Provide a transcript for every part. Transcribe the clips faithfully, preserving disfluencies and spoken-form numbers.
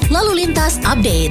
Lalu Lintas Update.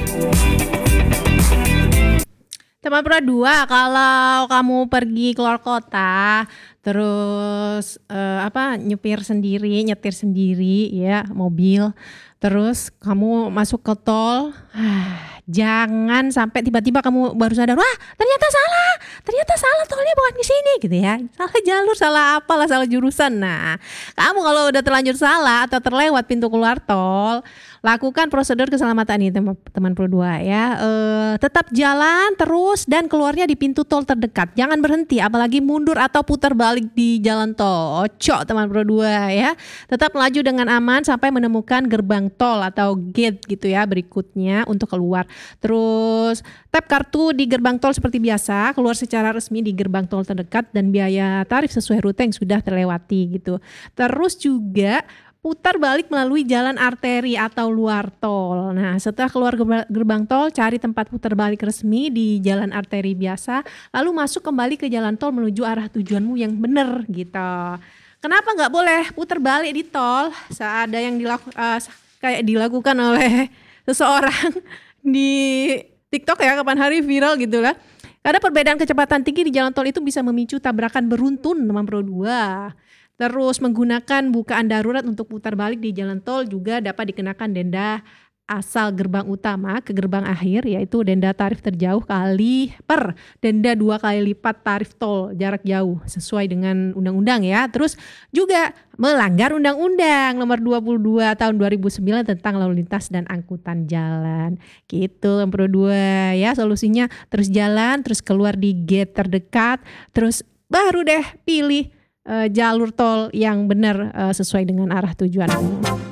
Teman Pro dua, kalau kamu pergi keluar kota, terus eh, apa nyupir sendiri, nyetir sendiri ya mobil, terus kamu masuk ke tol, ah, jangan sampai tiba-tiba kamu baru sadar, wah ternyata salah, ternyata salah tolnya bukan ke sini gitu ya, salah jalur, salah apalah, salah jurusan. Nah, kamu kalau udah terlanjur salah atau terlewat pintu keluar tol, lakukan prosedur keselamatan ini teman teman Pro dua ya. Eh, tetap jalan terus dan keluarnya di pintu tol terdekat. Jangan berhenti, apalagi mundur atau putar balik di jalan tol. Ocok teman Pro dua ya. Tetap melaju dengan aman sampai menemukan gerbang tol atau gate gitu ya berikutnya untuk keluar. Terus tap kartu di gerbang tol seperti biasa, keluar secara resmi di gerbang tol terdekat dan biaya tarif sesuai rute yang sudah terlewati gitu. Terus juga putar balik melalui jalan arteri atau luar tol. Nah, setelah keluar gerbang tol, cari tempat putar balik resmi di jalan arteri biasa, lalu masuk kembali ke jalan tol menuju arah tujuanmu yang benar gitu. Kenapa nggak boleh putar balik di tol? Saat ada yang dilaku, uh, kayak dilakukan oleh seseorang di TikTok ya, kapan hari viral gitu lah. Karena perbedaan kecepatan tinggi di jalan tol itu bisa memicu tabrakan beruntun teman Pro dua. Terus menggunakan bukaan darurat untuk putar balik di jalan tol juga dapat dikenakan denda asal gerbang utama ke gerbang akhir, yaitu denda tarif terjauh kali per denda dua kali lipat tarif tol jarak jauh sesuai dengan undang-undang ya. Terus juga melanggar undang-undang nomor dua puluh dua tahun dua ribu sembilan tentang lalu lintas dan angkutan jalan. Gitu Pro dua ya, solusinya terus jalan, terus keluar di gate terdekat, terus baru deh pilih Uh, jalur tol yang benar uh, sesuai dengan arah tujuanmu.